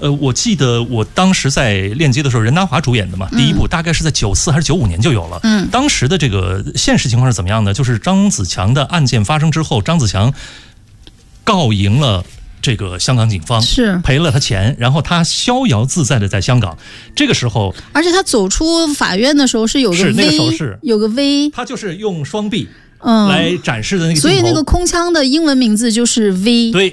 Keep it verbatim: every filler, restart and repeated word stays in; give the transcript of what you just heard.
呃，我记得我当时在链接的时候，任达华主演的嘛，第一部大概是在九四还是九五年就有了。嗯，当时的这个现实情况是怎么样呢？就是张子强的案件发生之后，张子强告赢了这个香港警方， 是赔了他钱，然后他逍遥自在的在香港。这个时候， 而且他走出法院的时候是有个 V， 是那个手势， 有个 V， 他就是用双臂嗯来展示的那个镜头， 所以那个空腔的英文名字就是 V。 对。